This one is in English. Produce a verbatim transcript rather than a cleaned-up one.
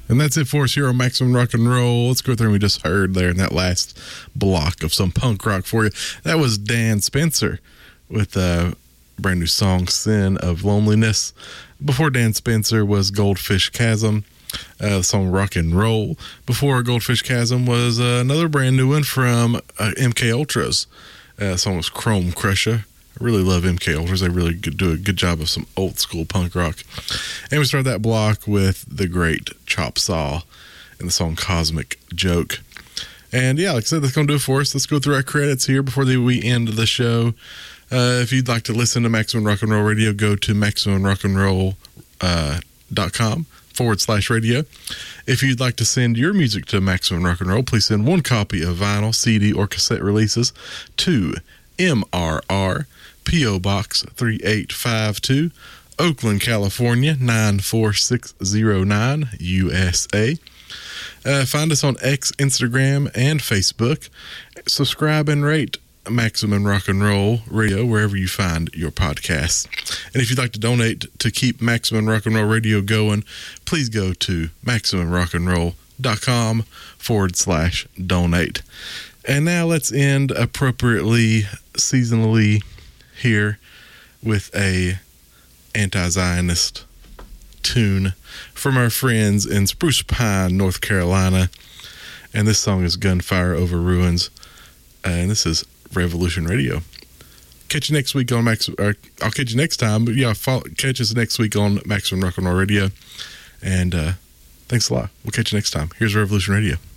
And that's it for us here on Maximum Rock and Roll. Let's go through and we just heard there in that last block of some punk rock for you. That was Dan Spencer with a brand new song, Sin of Loneliness. Before Dan Spencer was Goldfish Chasm, uh, the song Rock and Roll. Before Goldfish Chasm was uh, another brand new one from uh, M K Ultras. Uh, the song was Chrome Crusher. I really love M K Ultras. They really do a good job of some old school punk rock. And we started that block with the great Chop Saw and the song Cosmic Joke. And yeah, like I said, that's going to do it for us. Let's go through our credits here before the, we end the show. Uh, if you'd like to listen to Maximum Rock and Roll Radio, go to maximum rock and roll dot com forward slash radio. If you'd like to send your music to Maximum Rock and Roll, please send one copy of vinyl, C D, or cassette releases to M R R, P O Box three eight five two, Oakland, California nine four six zero nine, U S A. Uh, find us on X, Instagram, and Facebook. Subscribe and rate Maximum Rock and Roll Radio wherever you find your podcasts. And if you'd like to donate to keep Maximum Rock and Roll Radio going, please go to maximum rock and roll dot com forward slash donate. And now let's end appropriately seasonally here with a anti-Zionist tune from our friends in Spruce Pine, North Carolina. And this song is Gunfire Over Ruins. Uh, and this is Revolution Radio. Catch you next week on Max. Or I'll catch you next time. But yeah, follow, catch us next week on Maximum Rock and Roll Radio. And uh, thanks a lot. We'll catch you next time. Here's Revolution Radio.